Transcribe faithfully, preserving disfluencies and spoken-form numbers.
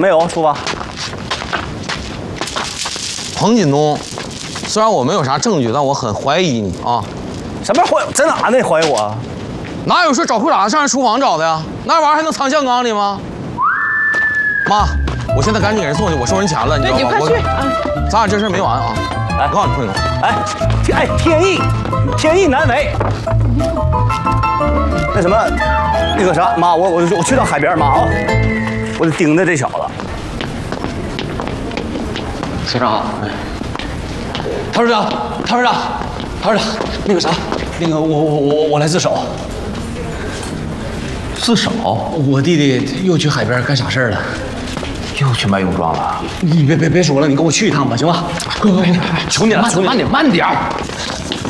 没有，出发。 彭锦东，虽然我没有啥证据，但我很怀疑你啊。 什么怀？在哪呢？怀疑我？ 哪有说找裤衩上人厨房找的呀？那玩意儿还能藏酱缸里吗？妈，我现在赶紧给人送去，我收人钱了，你知道吗？ 对，你快去啊！咱俩这事儿没完啊！ 哎， 我告诉你，彭锦东， 哎，天哎，天意，天意难违。那什么，那个啥，妈，我我我去趟海边，妈啊，我就盯着这小子。 所长好，陶市长，陶市长，陶市长，那个啥，那个我我我我来自首。 自首？ 我弟弟又去海边干傻事了， 又去卖泳装了？ 你别别别说了，你跟我去一趟吧，行吧？快快快， 求你了，求你了， 慢点慢点。